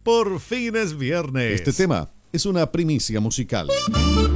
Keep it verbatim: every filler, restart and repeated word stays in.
Por fin es viernes. Este tema es una primicia musical.